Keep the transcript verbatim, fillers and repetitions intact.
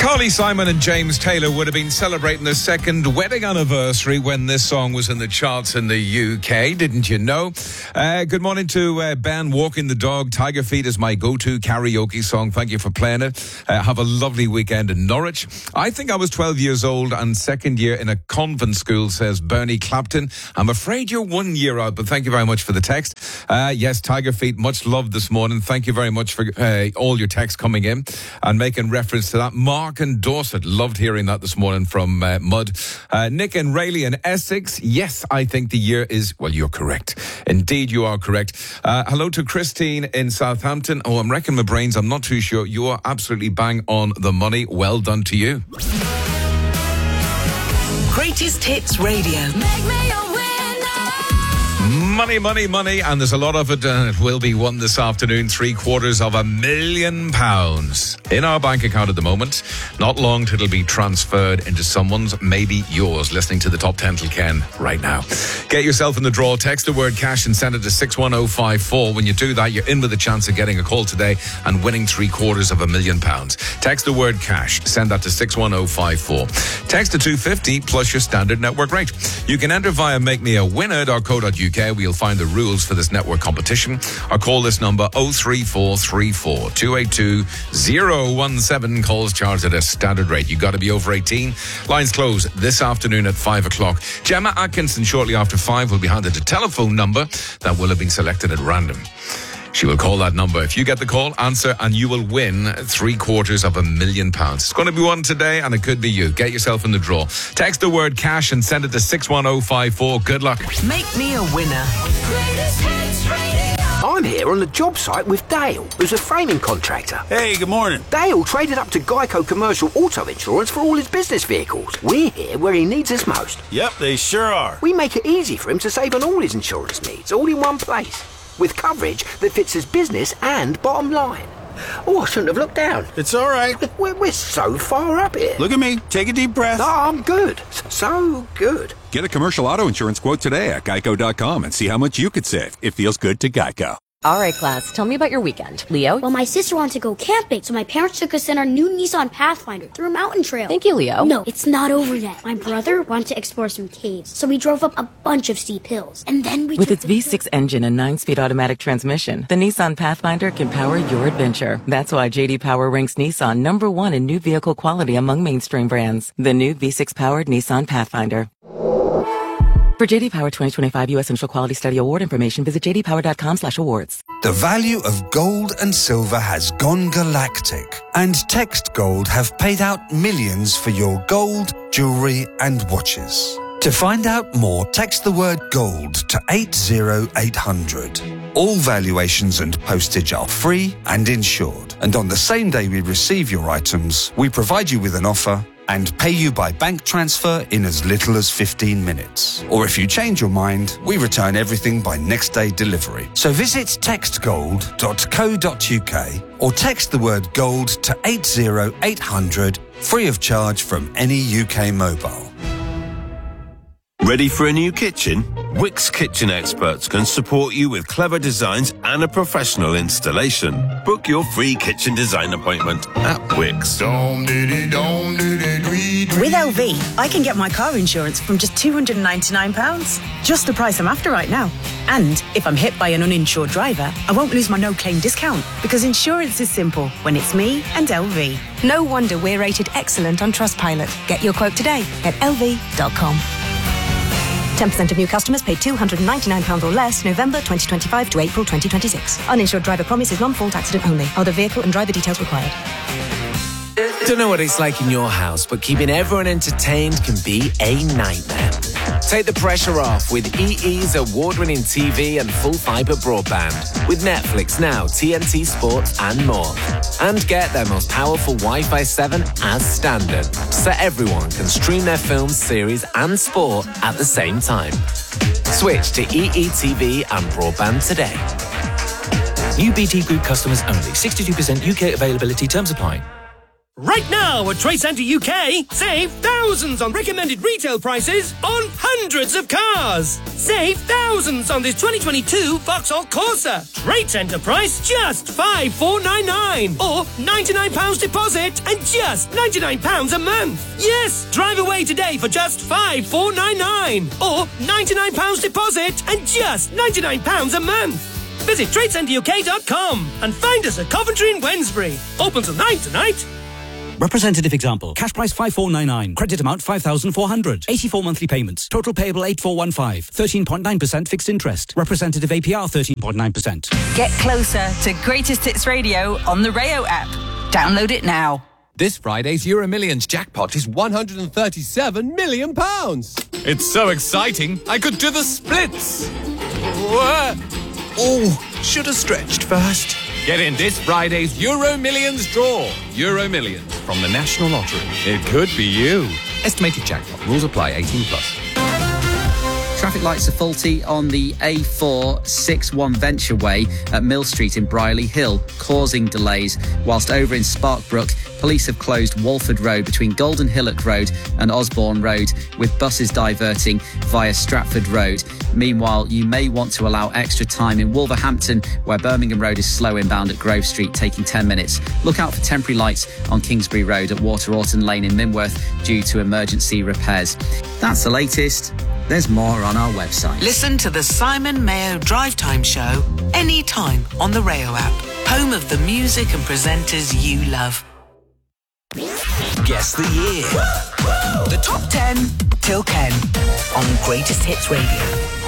Carly Simon and James Taylor would have been celebrating their second wedding anniversary when this song was in the charts in the U K, didn't you know? Uh, good morning to uh, Ben, Walking the Dog. Tiger Feet is my go-to karaoke song. Thank you for playing it. Uh, have a lovely weekend in Norwich. I think I was twelve years old and second year in a convent school, says Bernie Clapton. I'm afraid you're one year out, but thank you very much for the text. Uh, yes, Tiger Feet, much love this morning. Thank you very much for uh, all your texts coming in and making reference to that. Mark in Dorset, loved hearing that this morning from uh, Mud. Uh, Nick and Rayleigh in Essex, yes, I think the year is, well, you're correct. Indeed, you are correct. Uh, hello to Christine in Southampton. Oh, I'm wrecking my brains. I'm not too sure. You are absolutely bang on the money. Well done to you. Greatest Hits Radio. Make me a winner. Money, money, money, and there's a lot of it, and it will be won this afternoon. Three quarters of a million pounds in our bank account at the moment. Not long till it'll be transferred into someone's, maybe yours, listening to the Top ten till Ken right now. Get yourself in the draw. Text the word cash and send it to six one oh five four. When you do that, you're in with a chance of getting a call today and winning three quarters of a million pounds. Text the word cash. Send that to six one oh five four. Text to two fifty plus your standard network rate. You can enter via make me a winner dot co dot uk. We'll find the rules for this network competition. Or call this number oh three four three four, two eight two, oh one seven. Calls charged at a standard rate. You've got to be over eighteen. Lines close this afternoon at five o'clock. Gemma Atkinson shortly after five will be handed a telephone number that will have been selected at random. She will call that number. If you get the call, answer, and you will win three quarters of a million pounds. It's going to be one today, and it could be you. Get yourself in the draw. Text the word cash and send it to six one oh five four. Good luck. Make me a winner. I'm here on the job site with Dale, who's a framing contractor. Hey, good morning. Dale traded up to Geico Commercial Auto Insurance for all his business vehicles. We're here where he needs us most. Yep, they sure are. We make it easy for him to save on all his insurance needs, all in one place, with coverage that fits his business and bottom line. Oh, I shouldn't have looked down. It's all right. We're, we're so far up here. Look at me. Take a deep breath. No, I'm good. So good. Get a commercial auto insurance quote today at geico dot com and see how much you could save. It feels good to Geico. All right, class, tell me about your weekend. Leo? Well, my sister wanted to go camping, so my parents took us in our new Nissan Pathfinder through a mountain trail. Thank you, Leo. No, it's not over yet. My brother wanted to explore some caves, so we drove up a bunch of steep hills. And then we With took its V six engine and nine-speed automatic transmission, the Nissan Pathfinder can power your adventure. That's why J D Power ranks Nissan number one in new vehicle quality among mainstream brands. The new V six-powered Nissan Pathfinder. For J D Power twenty twenty-five U S Initial Quality Study Award information, visit j d power dot com slash awards. The value of gold and silver has gone galactic, and Text Gold have paid out millions for your gold, jewellery and watches. To find out more, text the word gold to eight oh eight hundred. All valuations and postage are free and insured, and on the same day we receive your items, we provide you with an offer and pay you by bank transfer in as little as fifteen minutes. Or if you change your mind, we return everything by next day delivery. So visit text gold dot co dot uk or text the word gold to eight oh eight hundred, free of charge from any U K mobile. Ready for a new kitchen? Wickes Kitchen Experts can support you with clever designs and a professional installation. Book your free kitchen design appointment at Wickes. With L V, I can get my car insurance from just two hundred ninety-nine pounds. Just the price I'm after right now. And if I'm hit by an uninsured driver, I won't lose my no-claim discount, because insurance is simple when it's me and L V. No wonder we're rated excellent on Trustpilot. Get your quote today at L V dot com. ten percent of new customers paid two hundred ninety-nine pounds or less November twenty twenty-five to April twenty twenty-six. Uninsured driver promise is non-fault accident only. Other vehicle and driver details required. Don't know what it's like in your house, but keeping everyone entertained can be a nightmare. Take the pressure off with E E's award-winning T V and full fibre broadband. With Netflix Now, T N T Sports and more. And get their most powerful Wi-Fi seven as standard, so everyone can stream their films, series and sport at the same time. Switch to E E T V and broadband today. U B T Group customers only. sixty-two percent U K availability. Terms apply. Right now at Trade Centre U K, save thousands on recommended retail prices on hundreds of cars. Save thousands on this twenty twenty-two Vauxhall Corsa. Trade Centre price just five thousand four hundred ninety-nine pounds or ninety-nine pounds deposit and just ninety-nine pounds a month. Yes, drive away today for just five thousand four hundred ninety-nine pounds or ninety-nine pounds deposit and just ninety-nine pounds a month. Visit trade centre U K dot com and find us at Coventry and Wednesbury. Open till nine tonight. Representative example. Cash price five thousand four hundred ninety-nine. Credit amount five thousand four hundred. eighty-four monthly payments. Total payable eight thousand four hundred fifteen. thirteen point nine percent fixed interest. Representative A P R thirteen point nine percent. Get closer to Greatest Hits Radio on the Rayo app. Download it now. This Friday's Euro Millions jackpot is one hundred thirty-seven million pounds. It's so exciting, I could do the splits. Oh, should have stretched first. Get in this Friday's Euro Millions draw. Euro Millions from the National Lottery. It could be you. Estimated jackpot. Rules apply. eighteen plus. Traffic lights are faulty on the A four sixty-one Venture Way at Mill Street in Brierley Hill, causing delays, whilst over in Sparkbrook, police have closed Walford Road between Golden Hillock Road and Osborne Road, with buses diverting via Stratford Road. Meanwhile, you may want to allow extra time in Wolverhampton, where Birmingham Road is slow inbound at Grove Street, taking ten minutes. Look out for temporary lights on Kingsbury Road at Water Orton Lane in Minworth due to emergency repairs. That's the latest. There's more on our website. Listen to the Simon Mayo Drive Time Show anytime on the Rayo app. Home of the music and presenters you love. Guess the year. The top ten till ten on Greatest Hits Radio.